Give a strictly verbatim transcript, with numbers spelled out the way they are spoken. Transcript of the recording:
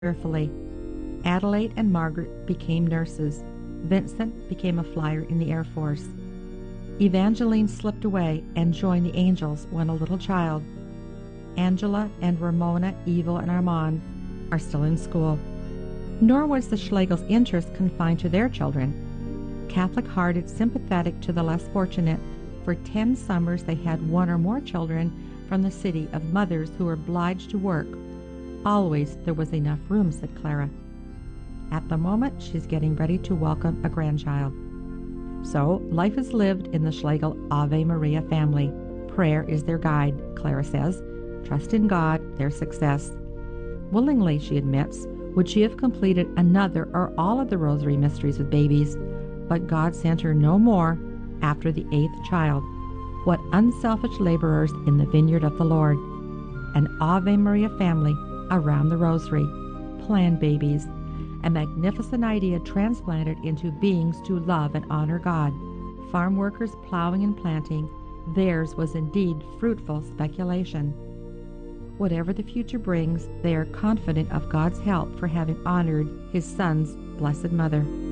cheerfully. Adelaide and Margaret became nurses. Vincent became a flyer in the Air Force. Evangeline slipped away and joined the Angels when a little child. Angela and Ramona, Evo, and Armand are still in school. Nor was the Schlegel's interest confined to their children. Catholic-hearted, sympathetic to the less fortunate, for ten summers they had one or more children from the city of mothers who were obliged to work. Always there was enough room, said Clara. At the moment, she's getting ready to welcome a grandchild. So, life is lived in the Schlegel Ave Maria family. Prayer is their guide, Clara says. Trust in God, their success. Willingly, she admits, would she have completed another or all of the Rosary Mysteries with babies, but God sent her no more after the eighth child. What unselfish laborers in the vineyard of the Lord. An Ave Maria family around the Rosary. Planned babies. A magnificent idea transplanted into beings to love and honor God. Farm workers plowing and planting. Theirs was indeed fruitful speculation. Whatever the future brings, they are confident of God's help for having honored His Son's Blessed Mother.